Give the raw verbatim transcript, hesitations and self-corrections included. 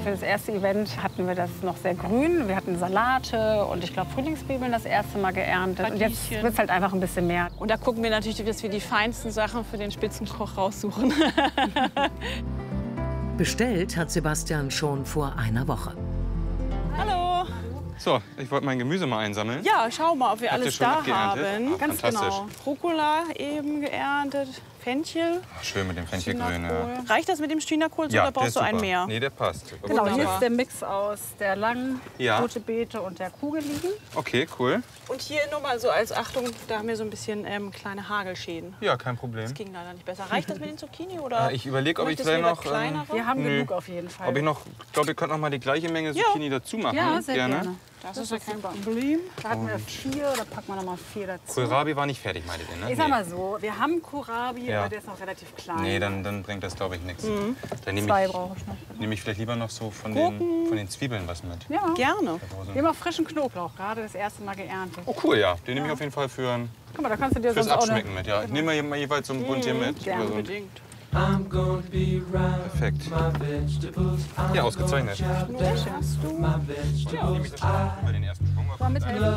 Für das erste Event hatten wir das noch sehr grün. Wir hatten Salate und ich glaube Frühlingszwiebeln das erste Mal geerntet. Und jetzt wird es halt einfach ein bisschen mehr. Und da gucken wir natürlich, dass wir die feinsten Sachen für den Spitzenkoch raussuchen. Bestellt hat Sebastian schon vor einer Woche. Hallo. So, ich wollte mein Gemüse mal einsammeln. Ja, schau mal, ob wir Habt ihr alles schon da abgeerntet? haben. Ah, Ganz fantastisch. genau. Rucola eben geerntet, Fenchel. Ach, schön mit dem Fenchelgrün. Ja. Chinakohl. Reicht das mit dem Chinakohl Ja, oder der brauchst ist du einen super. mehr? Nee, der passt. Genau, hier Wunderbar. ist der Mix aus der langen Ja. rote Beete und der Kugeligen. Okay, cool. Und hier nur mal so als Achtung, da haben wir so ein bisschen ähm, kleine Hagelschäden. Ja, kein Problem. Das ging leider nicht besser. Reicht das mit den Zucchini oder? Äh, ich überlege, ob ich möchtest du vielleicht lieber noch. Ähm, kleinere? Wir haben Nö. genug auf jeden Fall. ob ich noch. Ich glaube, ihr könnt noch mal die gleiche Menge Ja. Zucchini dazu machen. Ja, sehr gerne. Das ist ja kein Problem. Da hatten wir vier, da packen wir noch mal vier dazu. Kohlrabi war nicht fertig, meintet ihr, ne? Ich sag mal so, wir haben Kohlrabi, Ja. aber der ist noch relativ klein. Nee, dann, dann bringt das, glaube ich, nichts. Mhm. Dann nehme Zwei ich, brauche ich noch. nehm ich vielleicht lieber noch so von den, Gurken. von den Zwiebeln was mit. Ja. Gerne. Wir haben auch frischen Knoblauch, gerade das erste Mal geerntet. Oh, cool, ja. Den nehme ich auf jeden Fall für ein, Guck mal, da kannst du dir fürs sonst auch eine... Abschmecken mit. Ja. Ich nehme mal je- mal jeweils so einen Bund hier mit. gerne. Oder so. Unbedingt. Perfekt. Ja, ausgezeichnet. Hast du? Nehme ich das schon mal den ersten Schwung auf. Mal mithelfen.